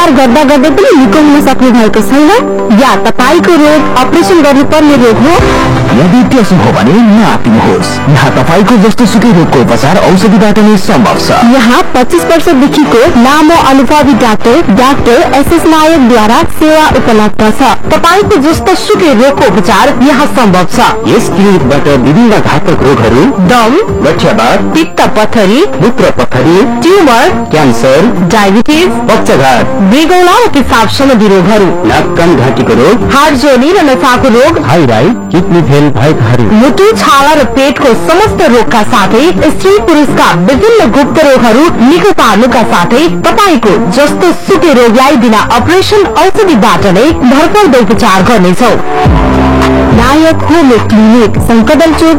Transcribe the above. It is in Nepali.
उपचार गर्दा गर्दै पनि निको हुन सक्ने भएको छैन या तपाईको रोग अपरेसन गर्नुपर्ने रोग हो? यदि त्यसो हो भने नआत्तिनुहोस्। यहाँ तपाईको जस्तो सुकै रोगको उपचार औषधिबाट नै सम्भव छ। यहाँ 25 वर्षदेखिको लामो अनुभवी डाक्टर एसएस नायकद्वारा सेवा उपलब्ध छ। तपाईको जस्तो सुकै रोगको उपचार यहाँ सम्भव छ। यस क्लिनिकबाट विभिन्न घातक रोगहरू, दम, लक्ष्यवाद, पित्त पथरी, मूत्र पथरी, ट्युमर, क्यान्सर, डायबिटिज, पक्षघात, मृगौला र पिसाब सम्बन्धी रोगहरू, नाक कान घाँटीको रोग, हार्ट जोनी र नसाको रोग, थाइराइड, किडनी फेल भएकाहरू, मुटु, छाला र पेटको समस्त रोगका साथै स्त्री पुरुषका विभिन्न गुप्त रोगहरू निको पार्नुका साथै तपाईको जस्तो सुकै रोगलाई बिना अपरेसन औषधिबाट नै भरपर्दो उपचार गर्नेछौ। नायक होमियो क्लिनिक, शंकरदल चोक,